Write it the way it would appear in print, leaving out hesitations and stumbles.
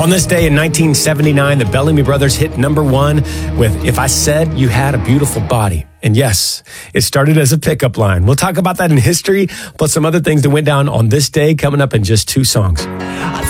On this day in 1979, the Bellamy Brothers hit number one with If I Said You Had a Beautiful Body. And yes, it started as a pickup line. We'll talk about that in history, plus some other things that went down on this day coming up in just two songs.